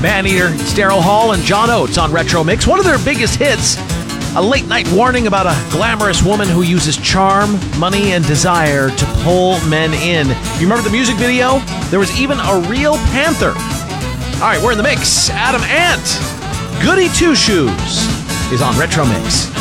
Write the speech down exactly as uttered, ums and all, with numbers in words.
Maneater, Daryl Hall, and John Oates on Retro Mix. One of their biggest hits, a late-night warning about a glamorous woman who uses charm, money, and desire to pull men in. You remember the music video? There was even a real panther. All right, we're in the mix. Adam Ant, Goody Two Shoes, is on Retro Mix.